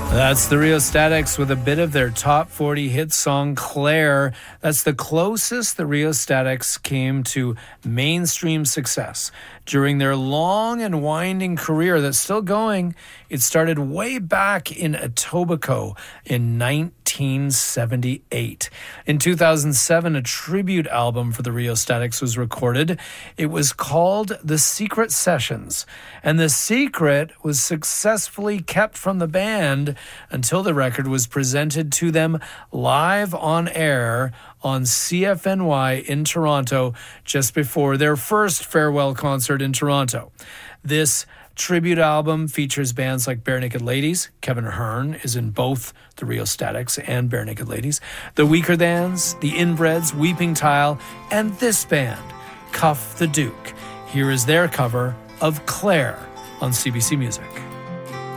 That's the Rheostatics with a bit of their top 40 hit song, Claire. That's the closest the Rheostatics came to mainstream success. During their long and winding career that's still going, it started way back in Etobicoke in 1978. In 2007, a tribute album for the Rheostatics was recorded. It was called The Secret Sessions, and the secret was successfully kept from the band until the record was presented to them live on air on CFNY in Toronto just before their first farewell concert in Toronto. This tribute album features bands like Bare Naked Ladies. Kevin Hearn is in both the Rheostatics and Bare Naked Ladies. The Weakerthans, the Inbreds, Weeping Tile, and this band, Cuff the Duke. Here is their cover of Claire on CBC Music.